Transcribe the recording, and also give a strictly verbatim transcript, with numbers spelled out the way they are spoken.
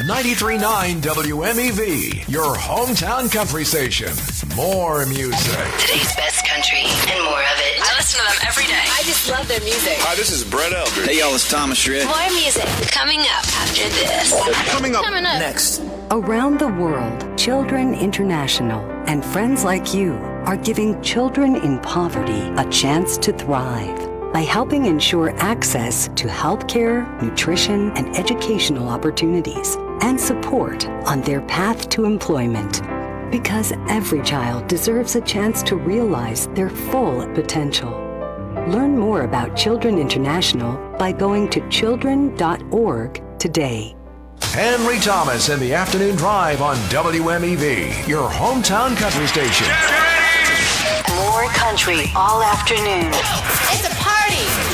ninety-three point nine W M E V, your hometown country station. More music. Today's best country and more of it. I listen to them every day. I just love their music. Hi, this is Brett Eldridge. Hey, y'all, it's Thomas Shred. More music coming up after this. Coming up, Coming up next. Around the world, Children International and friends like you are giving children in poverty a chance to thrive by helping ensure access to healthcare, nutrition, and educational opportunities and support on their path to employment. Because every child deserves a chance to realize their full potential. Learn more about Children International by going to children dot org today. Henry Thomas in the afternoon drive on W M E V, your hometown country station. More country all afternoon. It's a party.